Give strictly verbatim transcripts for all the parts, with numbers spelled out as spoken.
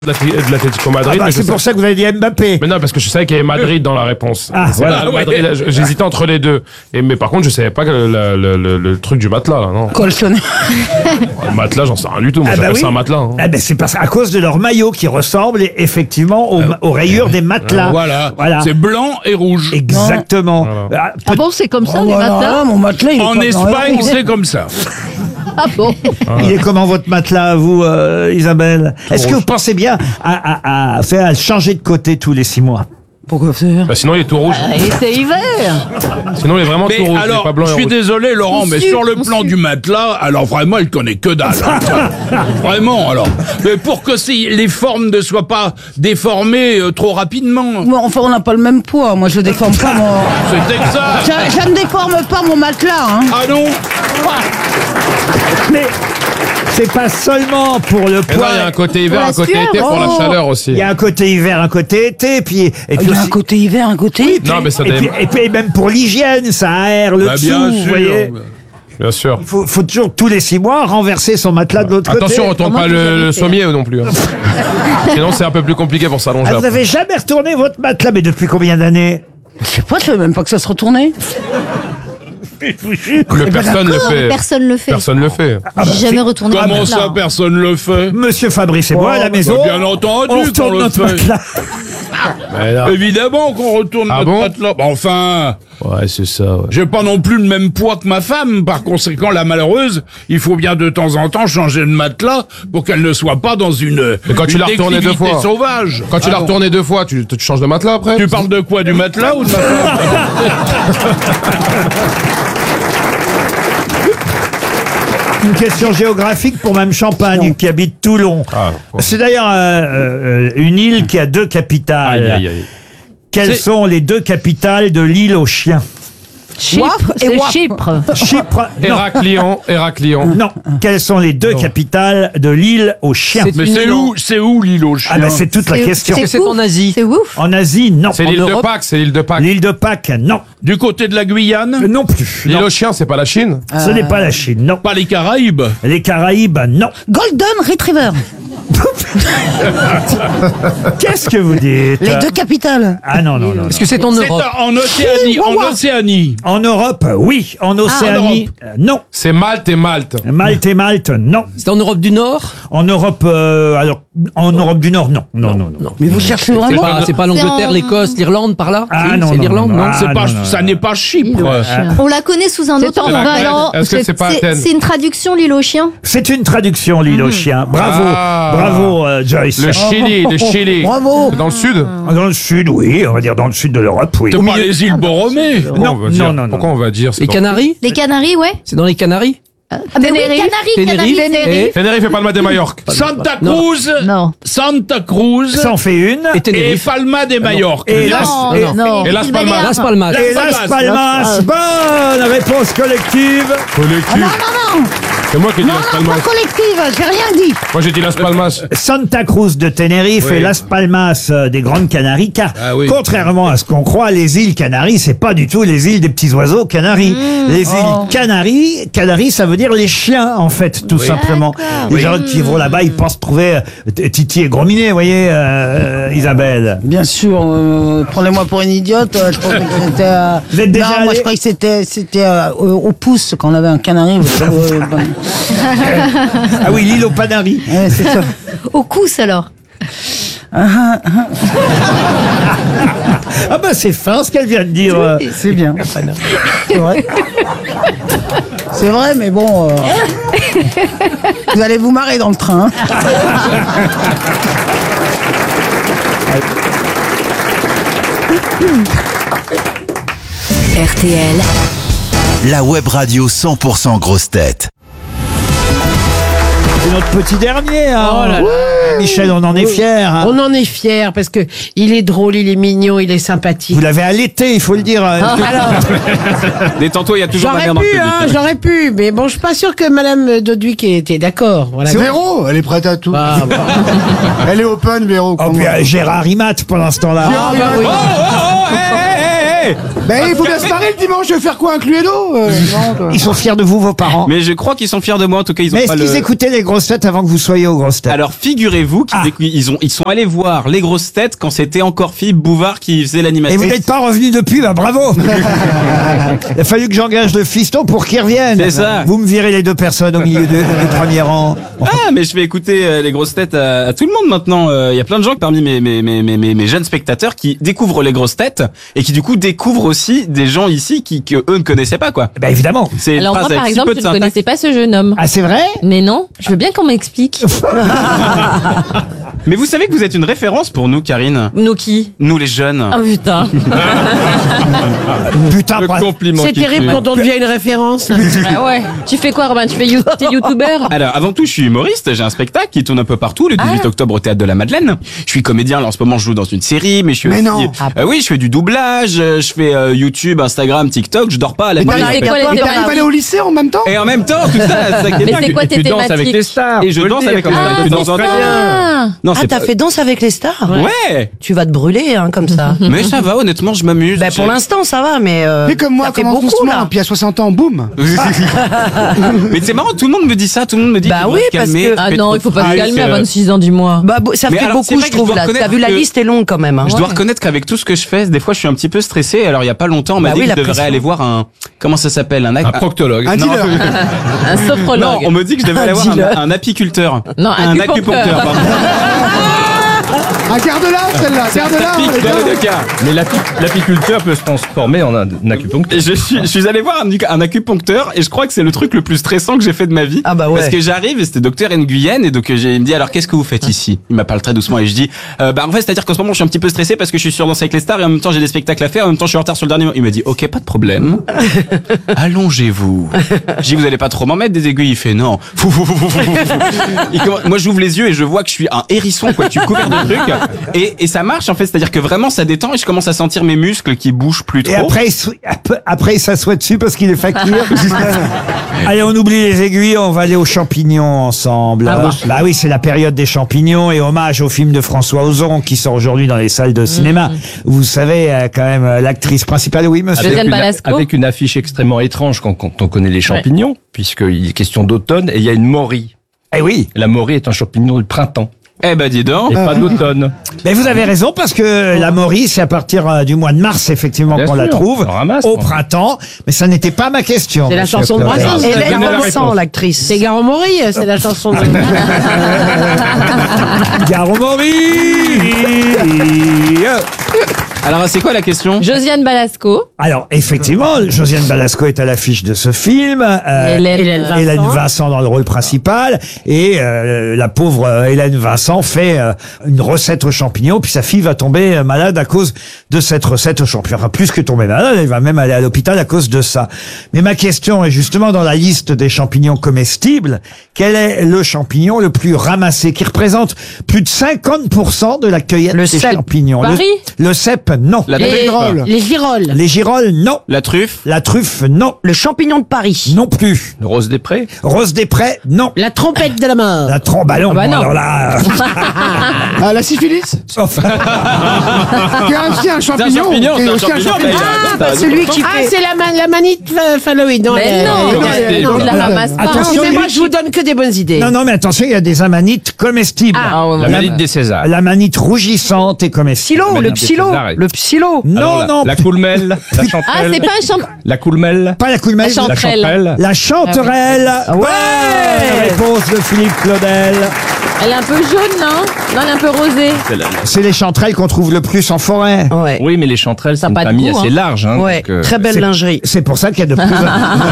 de l'Atlético Madrid. Ah bah, mais c'est je pour sais... ça que vous avez dit Mbappé. Mais non, parce que je savais qu'il y avait Madrid dans la réponse. Ah, voilà. voilà. Madrid, là, j'hésitais entre les deux. Et, mais par contre, je savais pas que le, le, le, le truc du matelas, là, non. Colchonné. Le matelas, j'en sais rien du tout. Moi, Ah bah j'appelle oui. ça un matelas. Hein. Ah ben c'est parce à cause de leur maillot qui ressemble effectivement aux, aux rayures des matelas. Voilà. Voilà. C'est blanc et rouge. Exactement. Voilà. Ah, Ah bon, c'est comme ça, Oh, les voilà, matins mon matelas, il est En pas blanc et Espagne, rouge. c'est comme ça. Ah bon Il est comment votre matelas, vous, euh, Isabelle? Est-ce que vous pensez bien à, à, à faire à changer de côté tous les six mois? Pourquoi faire? Bah, sinon, il est tout rouge. Ah, et c'est hiver. Sinon, il est vraiment tout Mais rouge. il est alors, pas blanc je et suis rouge. désolé, Laurent, mais Monsieur, sur le monsieur. plan du matelas, alors vraiment, il connaît que dalle. hein. Vraiment, alors. Mais pour que si les formes ne soient pas déformées euh, trop rapidement. Moi, enfin, on n'a pas le même poids. Moi, je déforme pas mon... C'est exact. Je, je ne déforme pas mon matelas, hein. Ah non? Mais c'est pas seulement pour le Et non, poids. il y a un côté hiver, Pour la un côté sueur. été pour la Oh. chaleur aussi. Il y a un côté hiver, un côté été, et puis et Il puis y a un aussi- côté hiver, un côté... Non, mais ça et, puis, dépend. et puis même pour l'hygiène, ça aère le Bah, dessous, bien vous sûr. voyez. Bien sûr. Il faut, faut toujours tous les six mois renverser son matelas de l'autre côté. Attention, on retourne Moi, pas j'ai le, jamais le fait. sommier non plus. Hein. Sinon, c'est un peu plus compliqué pour s'allonger. Ah, vous après. avez jamais retourné votre matelas, mais depuis combien d'années? Je sais pas, je savais même pas que ça se retournait. Mais personne le fait. Personne le fait. Personne le fait. J'ai jamais retourné un Comment matelas, ça, hein. personne le fait? Monsieur Fabrice et moi, à la bah, maison, bien entendu on qu'on retourne le notre fait. matelas. Mais là- Évidemment qu'on retourne Ah notre bon matelas. Bah, enfin, Ouais, c'est ça. Ouais. j'ai pas non plus le même poids que ma femme. Par conséquent, la malheureuse, il faut bien de temps en temps changer de matelas pour qu'elle ne soit pas dans une, Mais quand tu une l'as retourné deux déclivité fois. sauvage. Quand tu Ah l'as non. retourné deux fois, tu, tu changes de matelas après? Tu parles de quoi? Du matelas ou de ma femme? Une question géographique pour Mme Champagne, qui habite Toulon. Ah, ouais. C'est d'ailleurs euh, euh, une île qui a deux capitales. Aïe, aïe, aïe. Quelles C'est- sont les deux capitales de l'île aux chiens? Chypre, Waf et c'est waf. Chypre. Chypre. Non. Héraclion, Héraclion. Non. Quelles sont les deux capitales de l'île aux chiens? Mais c'est où, c'est où l'île aux chiens? Ah ben c'est toute la C'est- question. c'est ouf. Asie. C'est ouf. En Asie, non. C'est En l'île de Europe, Pâques, c'est l'île de Pâques. L'île de Pâques, non. Du côté de la Guyane? Euh, Non plus. L'île Non. aux chiens, c'est pas la Chine? Ce n'est pas la Chine, non. Pas les Caraïbes? Les Caraïbes, non. Golden Retriever. Qu'est-ce que vous dites? Les deux capitales. Ah non, non, non. non. que c'est en C'est en Océanie, en Ouah. Océanie. En Europe, oui. En Océanie, Europe. euh, non. C'est Malte et Malte. Malte et Malte, non. C'est en Europe du Nord En Europe, euh, alors, en Europe du Nord, non. Non, non, non. Mais vous cherchez C'est vraiment... pas, c'est pas l'Angleterre, en- l'Écosse, l'Irlande, par là Ah Si, non, c'est non, l'Irlande, non, non, non. C'est Ah, pas, non, non, ça non. n'est pas Chypre. On la connaît sous un C'est autre en nom. Grèce. Alors, Est-ce que c'est pas c'est- Athènes? c'est une traduction, l'île aux chiens. C'est une traduction, l'île aux chiens. Bravo. Ah. Bravo, euh, Joyce. Le Chili, le Chili. Bravo. C'est dans le sud? Dans le sud, oui. On va dire dans le sud de l'Europe, oui. C'est pas les îles Borromées. Pourquoi Non, on va dire- non, non, non. Pourquoi on va dire c'est Les dans- Canaries Les Canaries, ouais. C'est dans les Canaries Ah ben oui, Tenerife. Canaries, Canaries, Tenerife. Tenerife. Tenerife et Palma de Majorque. Santa Non. Cruz. Non. Santa Cruz. Ça en fait une. Et Et Tenerife. Palma de Majorque. Et Las, Non, et- non. Et Las Îles Palmas. Baléares. Las Palmas. et Las Palmas. Palmas. Bonne réponse collective. Collectif. Non, non, C'est moi qui ai dit non, Las non, Palmas. pas collective, j'ai rien dit. Moi j'ai dit Las Palmas. Santa Cruz de Tenerife Oui. et Las Palmas euh, des Grandes Canaries, car Ah oui. contrairement à ce qu'on croit, les îles Canaries, c'est pas du tout les îles des petits oiseaux Canaries. Les îles Canaries, Canaries, ça veut dire les chiens, en fait, tout simplement. D'accord. Les gens qui vont là-bas, ils pensent trouver euh, Titi et Gros Minet, vous voyez, euh, Isabelle. Bien sûr, euh, prenez-moi pour une idiote. euh, je pensais que c'était. euh, Vous êtes déjà non, moi allé- je croyais que c'était c'était euh, au, au pouce quand on avait un canari. euh, bon. Ah oui, l'île aux Canaries. Ouais, c'est ça. Au cousse, alors. Ah bah c'est fin ce qu'elle vient de dire. euh. C'est bien. C'est vrai. C'est vrai, mais bon. euh, vous allez vous marrer dans le train. hein. R T L, La web radio cent pour cent grosse tête. C'est notre petit dernier. Hein. Oh là là. Michel, on en est fiers. hein. On en est fiers parce que il est drôle, il est mignon, il est sympathique. Vous l'avez allaité, il faut le dire. euh, Alors, Détends-toi, il y a toujours j'aurais Madame dans le pu, public. hein, j'aurais pu, mais bon, je suis pas sûr que Madame Doduic était d'accord. Voilà. Véro, elle est prête à tout. Ah, bon. Elle est open, Véro. Oh, puis euh, Gérard Rimat pendant ce temps-là. Ah, bah oui. Oh, oh, oh, hé, hé, hé, calmez. Ben, il faut bien se marrer le dimanche, je vais faire quoi, un Cluedo euh, non, toi. Ils sont fiers de vous, vos parents. Mais je crois qu'ils sont fiers de moi. En tout cas, ils ont Mais pas est-ce le. qu'ils écoutaient les grosses têtes avant que vous soyez aux grosses têtes? Alors figurez-vous qu'ils Ah. écou- ils ont ils sont allés voir les grosses têtes quand c'était encore Philippe Bouvard qui faisait Et l'animation. vous n'êtes pas revenu depuis, bah bravo. Il a fallu que j'engage le fiston pour qu'il revienne. C'est ça. Vous me virez les deux personnes au milieu de- du premier rang. Ah, mais je vais écouter euh, les grosses têtes à, à tout le monde maintenant. Il y a plein de gens parmi mes, mes, mes, mes, mes, mes jeunes spectateurs qui découvrent les grosses têtes et qui du coup découvrent aussi des gens ici qui que eux ne connaissaient pas quoi. Bah évidemment. C'est une Alors moi, phrase par avec si exemple, peu je de ne syntaxe. connaissais pas ce jeune homme. Ah c'est vrai? Mais non, je veux bien qu'on m'explique. Mais vous savez que vous êtes une référence pour nous, Karine. Nous qui? Nous les jeunes. Ah putain. Putain, Le pas- compliment C'est qui terrible tue. quand on devient une référence. Ah ouais. Tu fais quoi, Robin? Tu fais you- t'es youtubeur? Alors, avant tout, je suis humoriste. J'ai un spectacle qui tourne un peu partout, le dix-huit octobre au Théâtre de la Madeleine. Je suis comédien, là, en ce moment, je joue dans une série, mais je suis Mais aussi... non. Euh, oui, je fais du doublage, euh, je fais euh, YouTube, Instagram, TikTok, je dors pas à la Mais nuit. t'as- c'est quoi les Mais t'arrives à thématiques? aller au lycée en même temps? Et en même temps, tout ça, c'est ça qui est Mais dingue. c'est quoi Et tes tu danses avec les thématiques? stars. Et je faut le danse dire, avec comme les ça, stars. tu Ah, danses en c'est train. Ah. Non, Ah, c'est t'as pas- fait danse avec les stars? Ouais. Tu vas te brûler, hein, comme ça. Mais ça va, honnêtement, je m'amuse. Bah, pour Je- l'instant, ça va, mais. Euh, Fais comme moi, ça fait commence beaucoup, doucement, là. puis à soixante ans, boum. Mais c'est marrant, tout le monde me dit ça, tout le monde me dit Bah tu dois oui, te parce calmer, que- tu Ah fais non, trop il faut de pas se trucs, calmer à euh, vingt-six ans, dis-moi. Bah, bo- ça Mais fait alors, c'est beaucoup, vrai je que je trouve, dois là. reconnaître T'as vu, la que- liste est longue quand même. Hein. Je dois Ouais. reconnaître qu'avec tout ce que je fais, des fois, je suis un petit peu stressé. Alors, il y a pas longtemps, on m'a Bah dit oui, que la je devrais pression. aller voir un, comment ça s'appelle, un, ac- Un proctologue. Un Non. dealer. Un Non, sophrologue. on me dit que je devrais aller voir dealer. un, un apiculteur. Non, un un acupuncteur. acupuncteur, pardon. Ah, garde-la, celle-là, garde-la. Pique les dans gars. les deux cas. Mais l'api- l'apiculteur peut se transformer en un, un acupuncteur. Et je suis, je suis allé voir un, un acupuncteur et je crois que c'est le truc le plus stressant que j'ai fait de ma vie. Ah bah ouais. Parce que j'arrive et c'était docteur Nguyen et donc euh, j'ai- il me dit alors qu'est-ce que vous faites ici? Il m'appelle très doucement et je dis euh, bah en fait c'est-à-dire qu'en ce moment je suis un petit peu stressé parce que je suis sur Danse avec les stars et en même temps j'ai des spectacles à faire, en même temps je suis en retard sur le dernier mois. Il m'a dit ok pas de problème. Allongez-vous. Je dis vous allez pas trop m'en mettre des aiguilles? Il fait non. Fou, fou, fou, fou, fou, fou. Il commence- moi j'ouvre les yeux et je vois que je suis un hérisson quoi, tu es couvert de trucs et, et ça marche en fait, c'est-à-dire que vraiment ça détend et je commence à sentir mes muscles qui bougent plus trop. Et après, il sou- ap- après, il s'assoit dessus parce qu'il est fakir. Allez, on oublie les aiguilles, on va aller aux champignons ensemble. Ah bon Bah oui, c'est la période des champignons et hommage au film de François Ozon qui sort aujourd'hui dans les salles de cinéma. Vous savez, euh, quand même, euh, l'actrice principale, oui, monsieur. Josiane une, Balasco. avec une affiche extrêmement étrange quand, quand on connaît les champignons, puisqu'il est question d'automne et il y a une morie. Eh oui. La morie est un champignon du printemps Eh ben dis donc. et pas d'automne. Mais vous avez raison parce que la morie, c'est à partir euh, du mois de mars, effectivement, Bien qu'on la sûr, trouve. on ramasse, au quoi. printemps. Mais ça n'était pas ma question. C'est la monsieur chanson de Claudel. Brassens. Hélène Donnez la Vincent, réponse. l'actrice. C'est Gare Maury, c'est la chanson de. Gare aux morilles. Alors c'est quoi la question? Josiane Balasco. Alors, effectivement, Josiane Balasco est à l'affiche de ce film. euh, Hélène Hélène Vincent. Hélène Vincent dans le rôle principal. Et euh, la pauvre euh, Hélène Vincent fait euh, une recette aux champignons. Puis sa fille va tomber euh, malade à cause de cette recette aux champignons. Enfin, plus que tomber malade, elle va même aller à l'hôpital à cause de ça. Mais ma question est justement dans la liste des champignons comestibles. Quel est le champignon le plus ramassé, qui représente plus de cinquante pour cent de la cueillette Le des cèpe. champignons? Paris Le, le cèpe, non. La Les, truffe. les girolles. Les girolles, non. La truffe. La truffe, non. Le champignon de Paris. Non plus. Le rose des prés. Rose des Prés, non. La trompette de la mort. La tromballon, Ah bah non. alors là... euh, Ah, la syphilis enfin, Qui est aussi un C'est un champignon. champignon, qui est c'est un aussi un champignon. champignon. mais- bah, celui qui Ah, fait. c'est la, ma- la manite euh, phalloïde. Non, Mais elle- non, elle- non, elle- on ne la ramasse pas. Attention, Non, mais moi, il- je vous donne que des bonnes idées. non, non, mais attention, il y a des amanites comestibles. Ah, ouais, La ouais. manite des Césars. La manite rougissante est comestible. Psylo, Mais le non, psylo. c'est César. Le psylo. Non, Alors, la, non, La coulmelle. La Ah, chanterelle. c'est pas un champ. La coulmelle. pas la coulmelle. La La chanterelle. chanterelle. La chanterelle. Ah ouais. Bonne réponse de Philippe Claudel. Elle est un peu jaune, non? Non, elle est un peu rosée. C'est les chanterelles qu'on trouve le plus en forêt. Ouais. Oui, mais les chanterelles, Ça c'est a une pas de famille goût, assez hein. large. Hein, Ouais. donc, euh, Très belle c'est- lingerie. C'est pour ça qu'il y a de plus en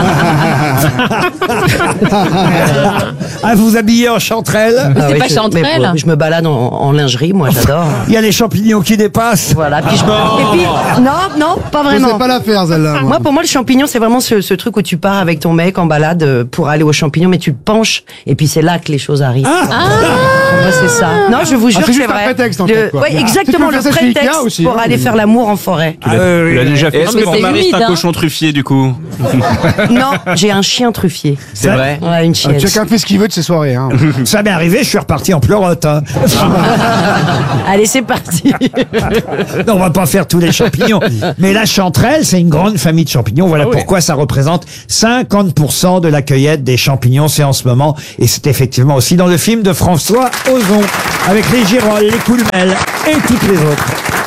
Ah, vous habillez en chanterelle. Ah C'est oui, pas je- chanterelle. mais bon, je me balade en, en lingerie, moi, j'adore. Il y a les champignons qui dépassent. Voilà. Puis je... Et puis, non, non, pas Je vraiment. sais pas la faire, celle-là. moi. Moi, pour moi, le champignon, c'est vraiment ce, ce truc où tu pars avec ton mec en balade euh, pour aller aux champignons, mais tu te penches, et puis c'est là que les choses arrivent. Ah. Moi, c'est ça. Non, je vous jure Ah, c'est que c'est juste un vrai. prétexte, en Le- fait, quoi. ouais, Tu exactement, peux le faire ça chez Ikea prétexte aussi, pour hein. aller faire l'amour en forêt. Ah, oui, oui, tu l'as oui. déjà Et fait. est-ce mais que ton c'est mari humide, c'est un hein. cochon truffier du coup? Non, j'ai un chien truffier. C'est vrai? Ouais, une Ah, chienne. chacun fait ce qu'il veut de ses soirées. Hein. Ça m'est arrivé, je suis reparti en pleurote. hein. Allez, c'est parti. Non, on va va pas faire tous les champignons. Mais la chanterelle, c'est une grande famille de champignons. Voilà Ah oui. pourquoi ça représente cinquante pour cent de la cueillette des champignons. C'est en ce moment. Et c'est effectivement aussi dans le film de François Ozon. Avec les girolles, les coulmelles et toutes les autres.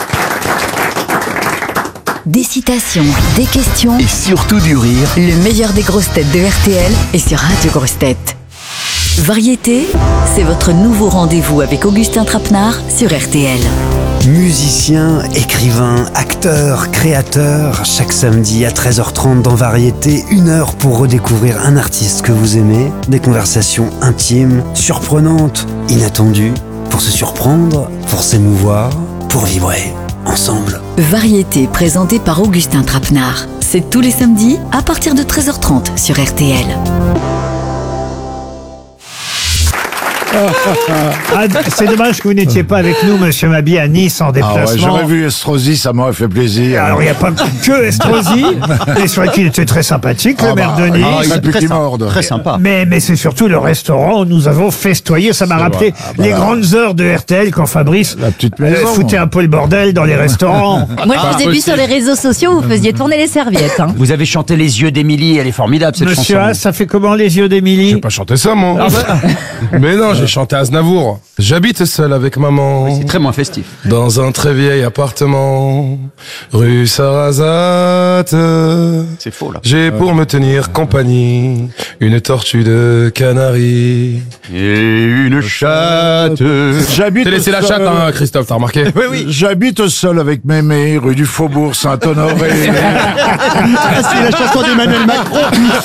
Des citations, des questions. Et surtout du rire. Le meilleur des grosses têtes de R T L est sur Radio Grosses Têtes. Variété, c'est votre nouveau rendez-vous avec Augustin Trapenard sur R T L. Musicien, écrivain, acteur, créateur, chaque samedi à treize heures trente dans Variété, une heure pour redécouvrir un artiste que vous aimez, des conversations intimes, surprenantes, inattendues, pour se surprendre, pour s'émouvoir, pour vibrer, ensemble. Variété présentée par Augustin Trapenard. C'est tous les samedis à partir de treize heures trente sur R T L. Ah, c'est dommage que vous n'étiez pas avec nous, monsieur Mabie, à Nice en Ah ouais, déplacement. j'aurais vu Estrosi, ça m'aurait fait plaisir. Alors, il n'y a pas que Estrosi, mais c'est vrai qu'il était très sympathique, le Ah maire bah, de Nice. ah, il serait plus qu'il morde. Très sympa. Mais, mais c'est surtout le restaurant où nous avons festoyé. Ça m'a rappelé Ah bah les là. grandes heures de R T L quand Fabrice La petite euh, maison. foutait un peu le bordel dans les restaurants. Moi, je vous ai vu sur les réseaux sociaux, vous faisiez tourner les serviettes. Hein. Vous avez chanté Les yeux d'Émilie, elle est formidable cette Monsieur chanson. Haas, ça fait comment les yeux d'Émilie? J'ai pas chanté ça, moi. Mais non, j'ai chanté Aznavour. J'habite seul avec maman. C'est très moins festif. Dans un très vieil appartement, rue Sarrazate. C'est faux là. J'ai pour me tenir compagnie une tortue de Canaries. Et une chatte. J'habite T'as laissé la seul- chatte, hein, Christophe, t'as remarqué? Oui, oui. J'habite seul avec Mémé, rue du Faubourg Saint-Honoré. C'est la chanson d'Emmanuel Macron.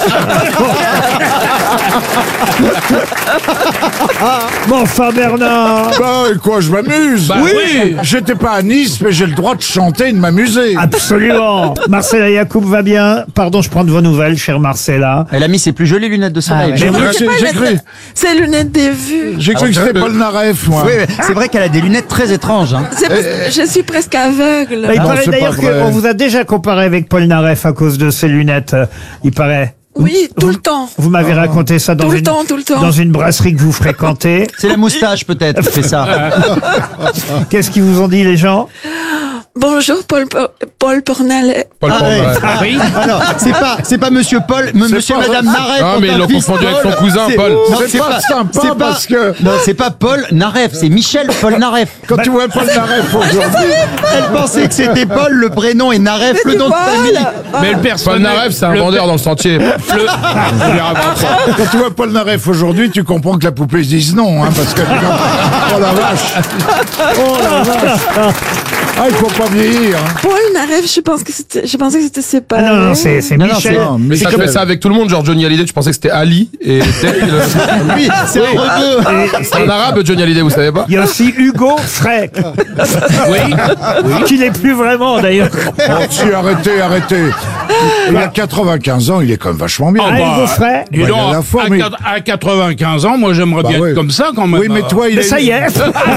Bon, enfin, Bernard. Bah, et quoi, je m'amuse. Bah oui. J'étais pas à Nice, mais j'ai le droit de chanter et de m'amuser. Absolument. Marcella Yacoub va bien. Pardon, je prends de vos nouvelles, chère Marcella. Elle a mis ses plus jolies lunettes de soleil. J'ai cru que c'est- j'ai cru, C'est lunettes des vues. j'ai cru que c'était Paul Naref, moi. Oui, c'est vrai qu'elle a des lunettes très étranges. Hein. C'est parce que je suis presque aveugle. Bah, il Non, paraît c'est d'ailleurs pas vrai. qu'on vous a déjà comparé avec Paul Naref à cause de ses lunettes. euh, Il paraît. Oui, tout le temps. Vous m'avez raconté ça dans Tout le une, temps, tout le temps. dans une brasserie que vous fréquentez. C'est la moustache peut-être qui fait ça. Qu'est-ce qu'ils vous ont dit, les gens? Bonjour, Paul, Paul Pornalet. Paul Ah ouais. Pornalet. Oui. Alors, c'est pas, c'est pas Monsieur Paul, m- Monsieur pas- et Madame Naref. Ah, ont mais un ils l'ont fils confondu avec son Paul. cousin, C'est- Paul. Non, C'est pas sympa c'est pas- parce que- Non, c'est pas Paul Naref, c'est Michel Paul Naref. Quand tu vois Paul Naref aujourd'hui, Elle pensait que c'était Paul, le prénom, et Naref, le nom de famille. Mais le personnage. Paul Naref, c'est un le- vendeur dans le sentier. Le, on verra après. quand tu vois Paul Naref aujourd'hui, tu comprends que la poupée se dise non, hein, parce que oh la vache, oh la vache, ah il faut pas vieillir. Hein. Paul Naref, je pense que c'était, je pensais que c'était séparé. Ah non, non, c'est c'est Non, non, Michel. c'est- non, mais Ça c'est fait comme- ça avec tout le monde, genre Johnny Hallyday, tu pensais que c'était Ali et Dale. Oui, c'est heureux deux. C'est un arabe, Johnny Hallyday, vous savez pas? Il y a aussi Hugo Frey. Oui. Qui n'est plus vraiment, d'ailleurs. Oh, si, arrêtez, arrêtez. Il a quatre-vingt-quinze ans, il est quand même vachement bien. Ah, Hugo Frey. Dis Bah, il donc, a la forme, à, il- quatre- à quatre-vingt-quinze ans, moi j'aimerais Bah bien ouais. être comme ça quand même. Oui, mais toi, il Mais est. ça y est.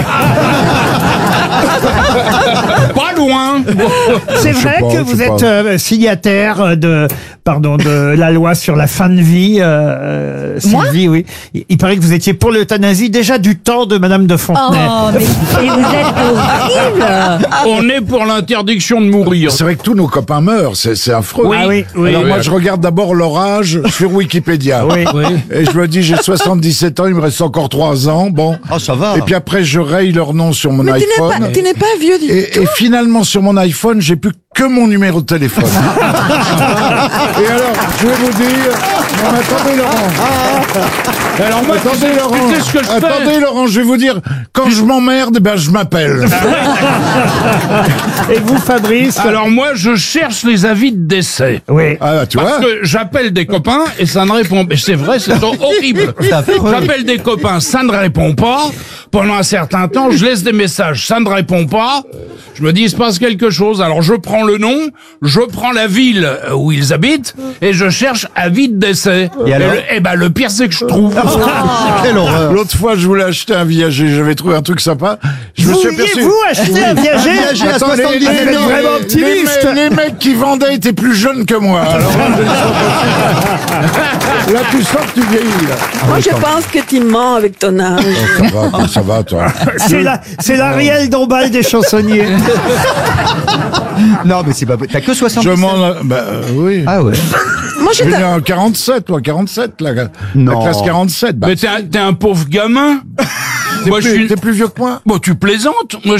Pas loin. C'est Je sais vrai pas, que je vous sais êtes pas. euh, signataire de, pardon, de la loi sur la fin de vie, euh, Sylvie, oui. Il, il paraît que vous étiez pour l'euthanasie déjà du temps de Madame de Fontenay. Oh, mais et vous êtes horrible. On est pour l'interdiction de mourir. C'est vrai que tous nos copains meurent, c'est c'est affreux. Oui, ah oui, oui. Alors Oui, moi, oui. je regarde d'abord leur âge sur Wikipédia. Oui. Oui. Et je me dis, j'ai soixante-dix-sept ans, il me reste encore trois ans. Bon. Oh, ça va. Et puis après, je raye leur nom sur mon Mais tu n'es iPhone. pas, tu n'es pas vieux du Et, tout. et finalement, sur mon iPhone, j'ai plus que mon numéro de téléphone. Et alors, je vais vous dire... Non, mais attendez, Laurent. Alors moi, Attendez, tu sais- Laurent. tu sais ce que je fais Attendez, Laurent, je vais vous dire, quand je m'emmerde, ben, je m'appelle. Et vous, Fabrice? Alors moi, je cherche les avis de décès. Oui. Ah, tu Parce vois que j'appelle des copains et ça ne répond pas. C'est vrai, c'est horrible. J'appelle des copains, ça ne répond pas. Pendant un certain temps, je laisse des messages, ça ne répond pas. Je me dis, il se passe quelque chose. Alors je prends le nom, je prends la ville où ils habitent et je cherche avis de décès. sais. Et alors le, eh ben, le pire, c'est que je trouve. Quelle horreur. L'autre fois, je voulais acheter un viager. J'avais trouvé un truc sympa. Je me Vous suis aperçu. vouliez-vous acheter un viager Un viager à Attends, les- soixante-dix-sept vous êtes ans. vraiment Les- optimiste. Les, mecs- les mecs qui vendaient étaient plus jeunes que moi. Alors là, je dis, c'est pas possible. Là, tu sens que tu vieillis. Là. Moi, je pense que tu mens avec ton âge. Ça va, ça va, toi. C'est la, c'est l'Ariel Dombal des chansonniers. Non, mais c'est pas. T'as que Je soixante-dix-sept. m'en. Bah euh, oui. Ah ouais. Moi, Je je suis né t'a- en quarante-sept, toi, quarante-sept, la, la Non. classe quarante-sept. Bah, Mais t'es un, t'es un pauvre gamin. t'es Moi, je plus, suis. t'es plus vieux que moi. Bon, tu plaisantes. Moi,